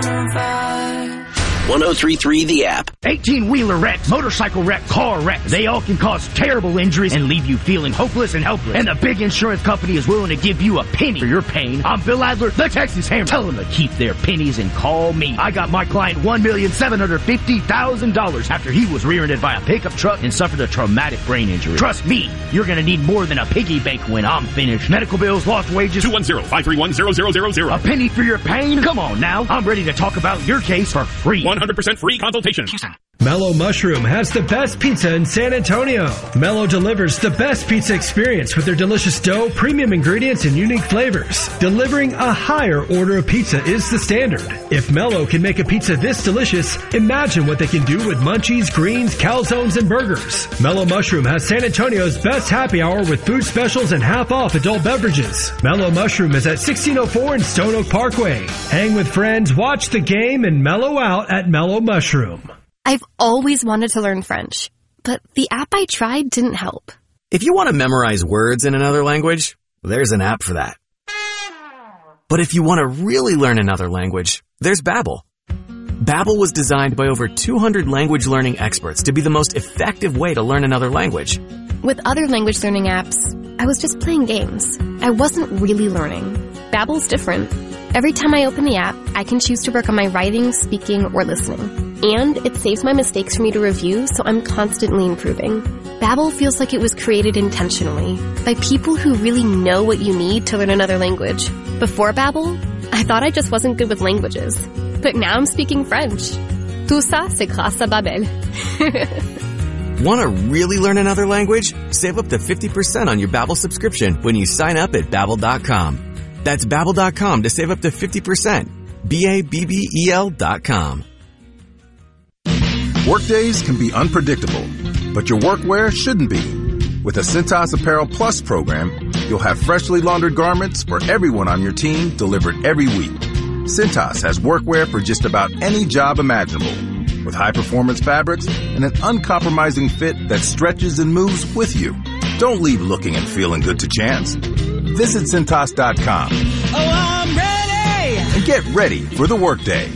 1033 The App. 18-wheeler wrecks, motorcycle wreck, car wrecks. They all can cause terrible injuries and leave you feeling hopeless and helpless. And the big insurance company is willing to give you a penny for your pain. I'm Bill Adler, the Texas Hammer. Tell them to keep their pennies and call me. I got my client $1,750,000 after he was rear-ended by a pickup truck and suffered a traumatic brain injury. Trust me, you're gonna need more than a piggy bank when I'm finished. Medical bills, lost wages. 210-531-0000. A penny for your pain? Come on now. I'm ready to talk about your case for free. 100% free consultation. Mellow Mushroom has the best pizza in San Antonio. Mellow delivers the best pizza experience with their delicious dough, premium ingredients, and unique flavors. Delivering a higher order of pizza is the standard. If Mellow can make a pizza this delicious, imagine what they can do with munchies, greens, calzones, and burgers. Mellow Mushroom has San Antonio's best happy hour with food specials and half-off adult beverages. Mellow Mushroom is at 1604 and Stone Oak Parkway. Hang with friends, watch the game, and mellow out at Mellow Mushroom. I've always wanted to learn French, but the app I tried didn't help. If you want to memorize words in another language, there's an app for that. But if you want to really learn another language, there's Babbel. Babbel was designed by over 200 language learning experts to be the most effective way to learn another language. With other language learning apps, I was just playing games. I wasn't really learning. Babbel's different. Every time I open the app, I can choose to work on my writing, speaking, or listening. And it saves my mistakes for me to review, so I'm constantly improving. Babbel feels like it was created intentionally by people who really know what you need to learn another language. Before Babbel, I thought I just wasn't good with languages. But now I'm speaking French. Tout ça, c'est grâce à Babbel. Want to really learn another language? Save up to 50% on your Babbel subscription when you sign up at Babbel.com. That's Babbel.com to save up to 50%. Babbel.com. Workdays can be unpredictable, but your workwear shouldn't be. With the Cintas Apparel Plus program, you'll have freshly laundered garments for everyone on your team delivered every week. Cintas has workwear for just about any job imaginable, with high-performance fabrics and an uncompromising fit that stretches and moves with you. Don't leave looking and feeling good to chance. Visit Cintas.com. Oh, I'm ready! And get ready for the workday.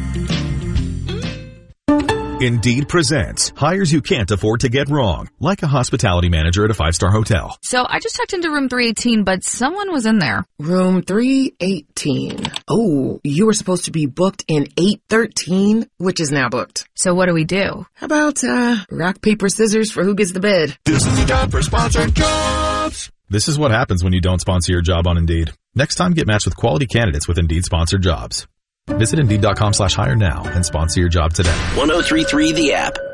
Indeed presents hires you can't afford to get wrong, like a hospitality manager at a 5-star hotel. So I just checked into room 318, but someone was in there. Room 318. Oh, you were supposed to be booked in 813, which is now booked. So what do we do? How about, rock, paper, scissors for who gets the bid? This is the time for sponsored jobs. This is what happens when you don't sponsor your job on Indeed. Next time, get matched with quality candidates with Indeed sponsored jobs. Visit Indeed.com/hire now and sponsor your job today. 1033 The App.